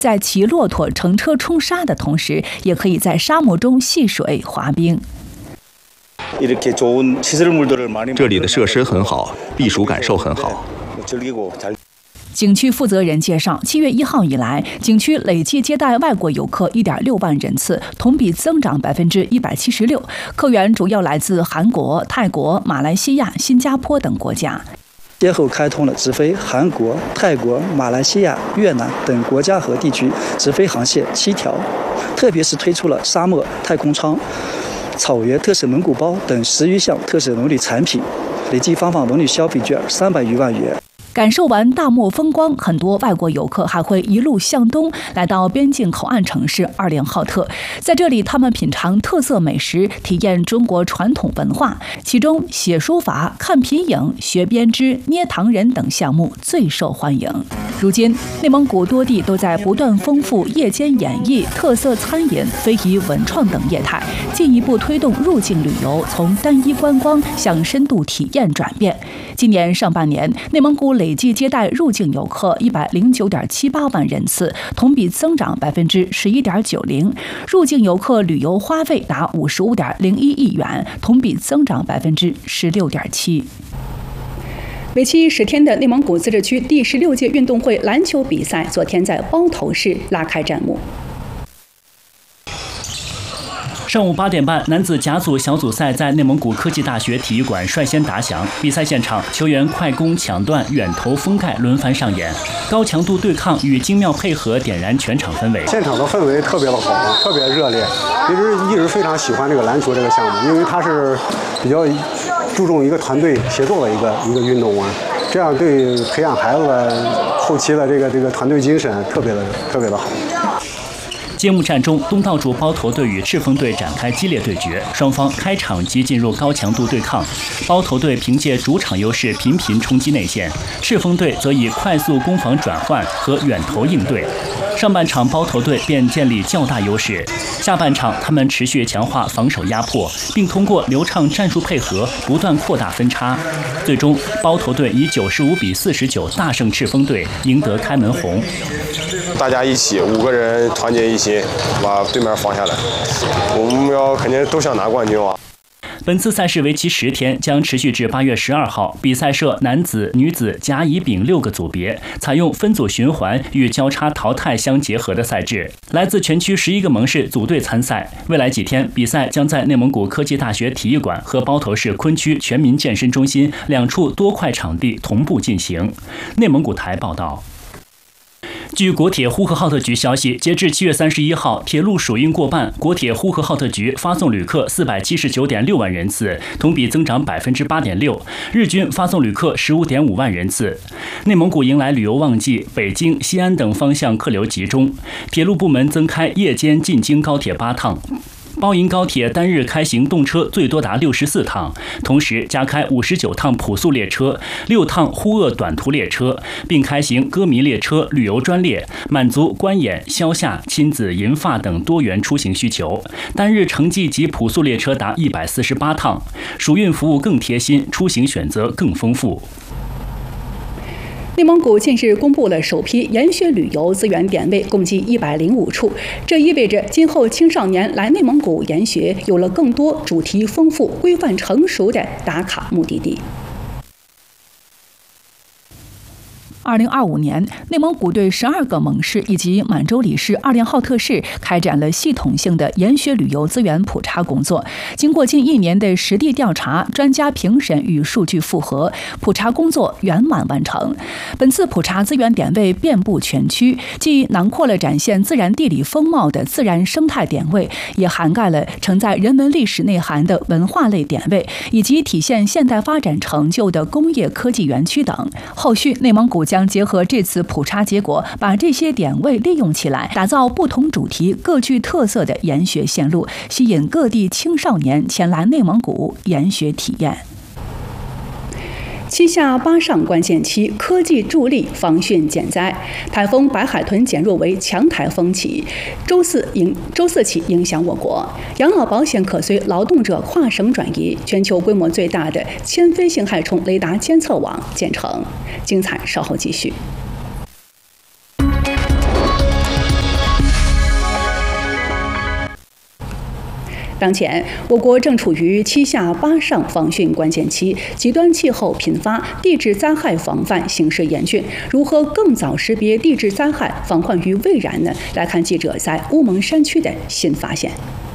在骑骆驼、乘车冲沙的同时，也可以在沙漠中戏水、滑冰。 这里的设施很好，避暑感受很好。 景区负责人介绍，7月1号以来，景区累计接待外国游客1.6万人次，同比增长176%。客源主要来自韩国、泰国、马来西亚、新加坡等国家。 先后开通了直飞韩国、泰国、马来西亚、越南等国家和地区直飞航线7条，特别是推出了沙漠太空舱、草原特色蒙古包等10余项特色文旅产品，累计发放文旅消费券300余万元。 感受完大漠风光，很多外国游客还会一路向东，来到边境口岸城市二连浩特。在这里，他们品尝特色美食，体验中国传统文化，其中写书法、看皮影、学编织、捏糖人等项目最受欢迎。如今，内蒙古多地都在不断丰富夜间演艺、特色餐饮、非遗文创等业态，进一步推动入境旅游从单一观光向深度体验转变。今年上半年，内蒙古累计接待入境游客109.78万人次，同比增长11.90%。入境游客旅游花费达55.01亿元，同比增长16.7%。为期10天的内蒙古自治区第16届运动会篮球比赛，昨天在包头市拉开战幕。 上午8点半，男子甲组小组赛在内蒙古科技大学体育馆率先打响。比赛现场，球员快攻、抢断、远投、封盖轮番上演，高强度对抗与精妙配合点燃全场氛围。 现场的氛围特别的好，特别热烈。一直非常喜欢这个篮球这个项目，因为它是比较注重一个团队协作的一个运动啊，这样对培养孩子的后期的这个团队精神特别的好。 揭幕战中，东道主包头队与赤峰队展开激烈对决，双方开场即进入高强度对抗。包头队凭借主场优势频频冲击内线，赤峰队则以快速攻防转换和远投应对。上半场包头队便建立较大优势，下半场他们持续强化防守压迫，并通过流畅战术配合不断扩大分差。最终，包头队以95比49大胜赤峰队，赢得开门红。 大家一起5个人团结一心，把对面防下来。我们目标肯定都想拿冠军啊！ 本次赛事为期10天，将持续至8月12号。比赛设男子、女子、甲、乙、丙6个组别，采用分组循环与交叉淘汰相结合的赛制。来自全区11个盟市组队参赛。未来几天，比赛将在内蒙古科技大学体育馆和包头市昆区全民健身中心2处多块场地同步进行。内蒙古台报道。据国铁呼和浩特局消息，截至7月31号，铁路属运过半，国铁呼和浩特局发送旅客479.6万人次，同比增长8.6%，日均发送旅客15.5万人次。内蒙古迎来旅游旺季，北京、西安等方向客流集中，铁路部门增开夜间进京高铁8趟。包银高铁单日开行动车最多达64趟，同时加开59趟普速列车、6趟呼鄂短途列车，并开行歌迷列车、旅游专列，满足观演、消夏、亲子、银发等多元出行需求。单日城际及普速列车达148趟，属运服务更贴心，出行选择更丰富。 内蒙古近日公布了首批研学旅游资源点位，共计105处。这意味着今后青少年来内蒙古研学有了更多主题丰富、规范成熟的打卡目的地。2025年，内蒙古对12个盟市以及满洲里市二连浩特市开展了系统性的研学旅游资源普查工作。经过近1年的实地调查、专家评审与数据复核，普查工作圆满完成。本次普查资源点位遍布全区，既囊括了展现自然地理风貌的自然生态点位，也涵盖了承载人文历史内涵的文化类点位，以及体现现代发展成就的工业科技园区等。后续内蒙古将结合这次普查结果，把这些点位利用起来，打造不同主题、各具特色的研学线路，吸引各地青少年前来内蒙古研学体验。7下8上关键期，科技助力防汛减灾。台风白海豚减弱为强台风起，周四起影响我国。养老保险可随劳动者跨省转移，全球规模最大的铅飞性害虫雷达监测网建成。精彩稍后继续。 当前，我国正处于7下8上防汛关键期，极端气候频发，地质灾害防范形势严峻。如何更早识别地质灾害，防患于未然呢？来看记者在乌蒙山区的新发现。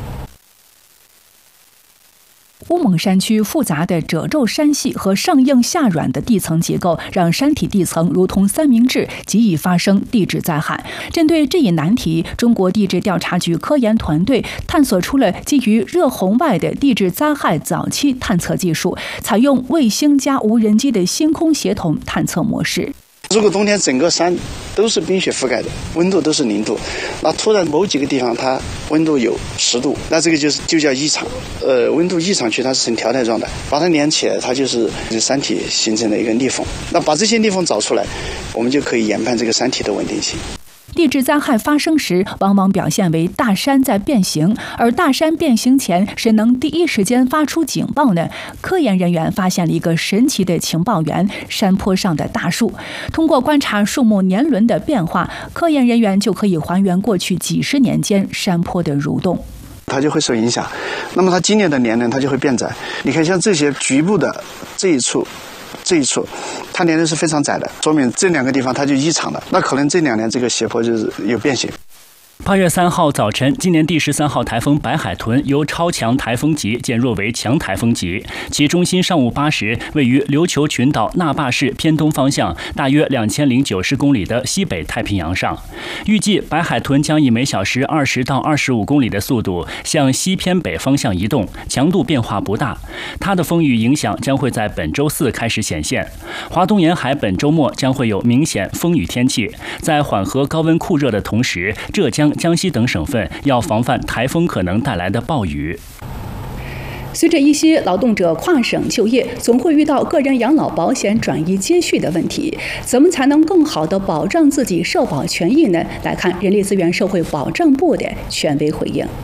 乌蒙山区复杂的褶皱山系和上硬下软的地层结构，让山体地层如同三明治，极易发生地质灾害。针对这一难题，中国地质调查局科研团队探索出了基于热红外的地质灾害早期探测技术，采用卫星加无人机的星空协同探测模式。 如果冬天整个山都是冰雪覆盖的，温度都是0度，那突然某几个地方它温度有10度，那这个就叫异常。温度异常区它是呈调态状态，把它连起来，它就是山体形成了一个裂缝。那把这些裂缝找出来，我们就可以研判这个山体的稳定性。 地质灾害发生时，往往表现为大山在变形，而大山变形前，谁能第一时间发出警报呢？科研人员发现了一个神奇的情报源——山坡上的大树。通过观察树木年轮的变化，科研人员就可以还原过去几十年间山坡的蠕动。 它就会受影响，那么它今年的年轮它就会变窄。你看，像这些局部的这一处，它年轮是非常窄的，说明这2个地方它就异常了。那可能这2年这个斜坡就是有变形。 8月3号早晨，今年第13号台风白海豚由超强台风级减弱为强台风级，其中心上午8时位于琉球群岛那霸市偏东方向大约2090公里的西北太平洋上。预计白海豚将以每小时20到25公里的速度向西偏北方向移动，强度变化不大。它的风雨影响将会在本周4开始显现。华东沿海本周末将会有明显风雨天气，在缓和高温酷热的同时，浙江、江西等省份要防范台风可能带来的暴雨。 随着一些劳动者跨省就业，总会遇到个人养老保险转移接续的问题。怎么才能更好地保障自己社保权益呢？来看人力资源社会保障部的权威回应。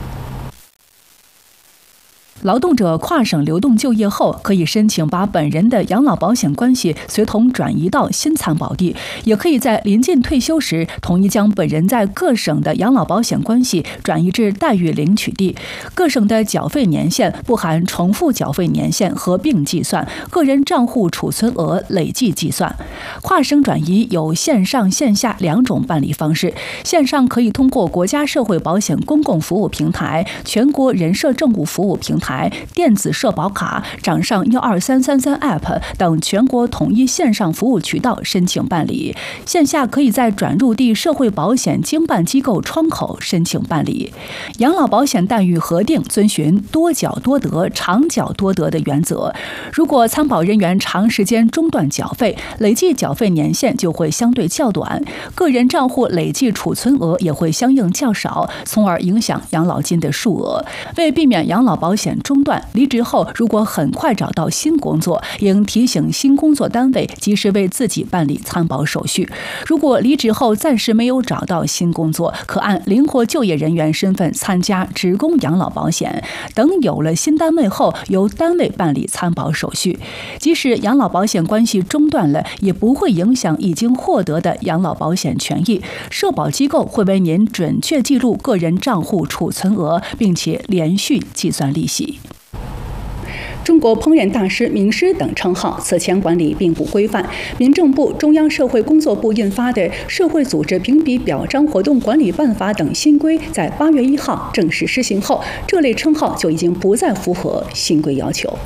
劳动者跨省流动就业后，可以申请把本人的养老保险关系随同转移到新参保地，也可以在临近退休时，统一将本人在各省的养老保险关系转移至待遇领取地。各省的缴费年限不含重复缴费年限合并计算，个人账户储存额累计计算。跨省转移有线上线下2种办理方式，线上可以通过国家社会保险公共服务平台、全国人社政务服务平台、电子社保卡、掌上12333 App 等全国统一线上服务渠道申请办理；线下可以在转入地社会保险经办机构窗口申请办理。养老保险待遇核定遵循多缴多得、长缴多得的原则。如果参保人员长时间中断缴费，累计缴费年限就会相对较短，个人账户累计储存额也会相应较少，从而影响养老金的数额。为避免养老保险中断，离职后如果很快找到新工作，应提醒新工作单位及时为自己办理参保手续。如果离职后暂时没有找到新工作，可按灵活就业人员身份参加职工养老保险，等有了新单位后，由单位办理参保手续。即使养老保险关系中断了，也不会影响已经获得的养老保险权益。社保机构会为您准确记录个人账户储存额，并且连续计算利息。中国烹饪大师、名师等称号，此前管理并不规范。民政部、中央社会工作部印发的《社会组织评比表彰活动管理办法》等新规在8月1号正式施行后，这类称号就已经不再符合新规要求。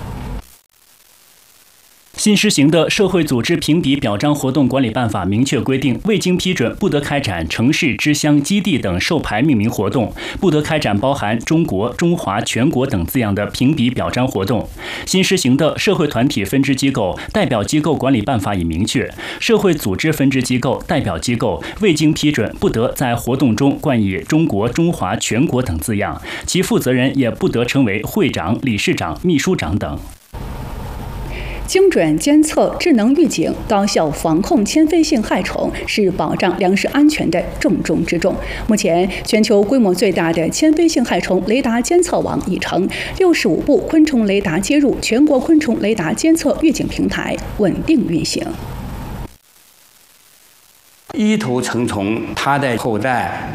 新施行的《社会组织评比表彰活动管理办法》明确规定，未经批准不得开展城市、支乡、基地等授牌命名活动，不得开展包含中国、中华、全国等字样的评比表彰活动。新施行的《社会团体分支机构代表机构管理办法》已明确，社会组织分支机构、代表机构未经批准不得在活动中冠以中国、中华、全国等字样，其负责人也不得称为会长、理事长、秘书长等。 精准监测、智能预警、高效防控迁飞性害虫是保障粮食安全的重中之重。目前，全球规模最大的迁飞性害虫雷达监测网已成，65部昆虫雷达接入全国昆虫雷达监测预警平台，稳定运行。 一头成虫，它的后代